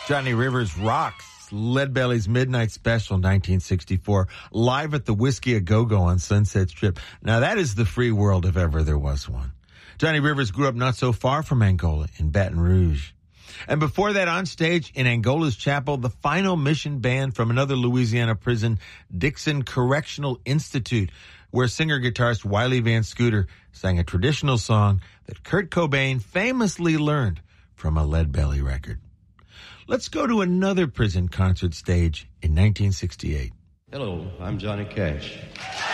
Johnny Rivers rocks Leadbelly's Midnight Special 1964, live at the Whiskey A Go-Go on Sunset Strip. Now that is the free world if ever there was one. Johnny Rivers grew up not so far from Angola in Baton Rouge. And before that, on stage in Angola's chapel, the Final Mission Band from another Louisiana prison, Dixon Correctional Institute, where singer-guitarist Wiley Van Scooter sang a traditional song that Kurt Cobain famously learned from a Leadbelly record. Let's go to another prison concert stage in 1968. Hello, I'm Johnny Cash.